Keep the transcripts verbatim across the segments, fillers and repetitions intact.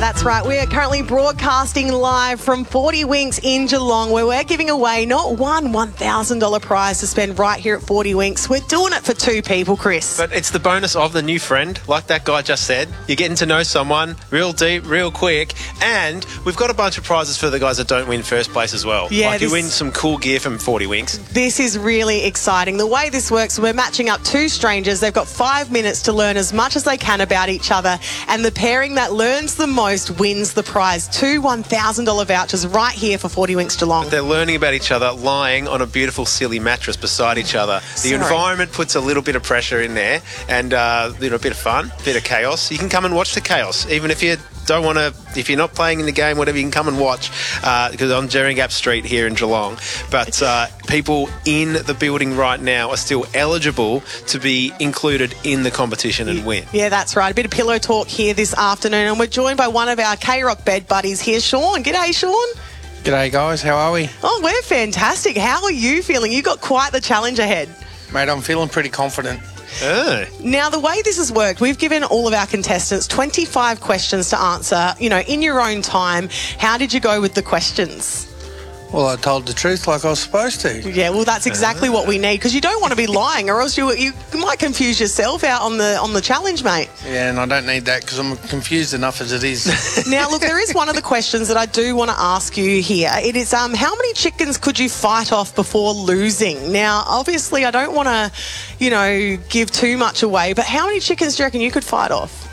That's right. We are currently broadcasting live from forty Winks in Geelong, where we're giving away not one one thousand dollars prize to spend right here at forty Winks. We're doing it for two people, Chris. But it's the bonus of the new friend, like that guy just said. You're getting to know someone real deep, real quick, and we've got a bunch of prizes for the guys that don't win first place as well. Yeah, like you this- win some cool gear from forty Winks. This is really exciting. The way this works, we're matching up two strangers. They've got five minutes to learn as much as they can about each other, and the pairing that learns the most wins the prize. Two one thousand dollars vouchers right here for forty Winks Geelong. They're learning about each other lying on a beautiful, silly mattress beside each other. The Sorry. environment puts a little bit of pressure in there and uh, you know, a bit of fun, a bit of chaos. You can come and watch the chaos, even if you don't want to, if you're not playing in the game, whatever, you can come and watch because uh, on Jerry Gap Street here in Geelong. But uh, people in the building right now are still eligible to be included in the competition and win. Yeah, that's right. A bit of pillow talk here this afternoon, and we're joined by one of our K-Rock bed buddies here, Sean. G'day, Sean. G'day guys, how are we? Oh, we're fantastic. How are you feeling? You got quite the challenge ahead. Mate, I'm feeling pretty confident. Oh. Now, the way this has worked, we've given all of our contestants twenty-five questions to answer, you know, in your own time. How did you go with the questions? Well, I told the truth like I was supposed to. Yeah, well, that's exactly what we need, because you don't want to be lying, or else you you might confuse yourself out on the on the challenge, mate. Yeah, and I don't need that because I'm confused enough as it is. Now, look, there is one of the questions that I do want to ask you here. It is, um, how many chickens could you fight off before losing? Now, obviously, I don't want to, you know, give too much away, but how many chickens do you reckon you could fight off?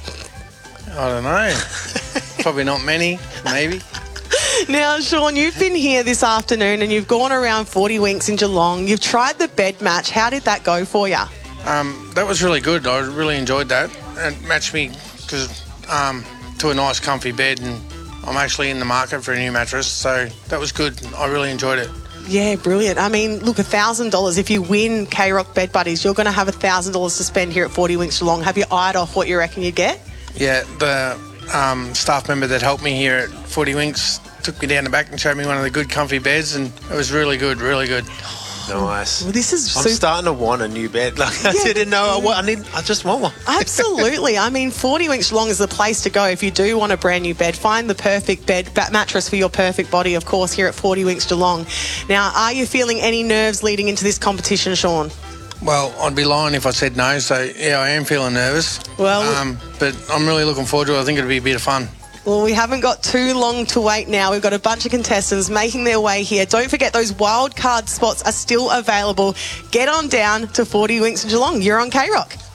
I don't know. Probably not many, maybe. Now, Sean, you've been here this afternoon and you've gone around forty Winks in Geelong. You've tried the bed match. How did that go for you? Um, that was really good. I really enjoyed that. It matched me cause, um, to a nice comfy bed, and I'm actually in the market for a new mattress, so that was good. I really enjoyed it. Yeah, brilliant. I mean, look, one thousand dollars. If you win K-Rock Bed Buddies, you're going to have one thousand dollars to spend here at forty Winks Geelong. Have you eyed off what you reckon you get? Yeah, the um, staff member that helped me here at forty Winks took me down the back and showed me one of the good comfy beds, and it was really good, really good. Nice. Well, this is I'm super- starting to want a new bed. Like I Yeah. didn't know I, want, I need. I just want one. Absolutely. I mean, forty Winks Geelong is the place to go if you do want a brand new bed. Find the perfect bed bat mattress for your perfect body, of course, here at forty Winks Geelong. Now, are you feeling any nerves leading into this competition, Sean? Well, I'd be lying if I said no, so yeah, I am feeling nervous. Well- um, but I'm really looking forward to it. I think it'll be a bit of fun. Well, we haven't got too long to wait now. We've got a bunch of contestants making their way here. Don't forget, those wild card spots are still available. Get on down to forty Winks in Geelong. You're on K-Rock.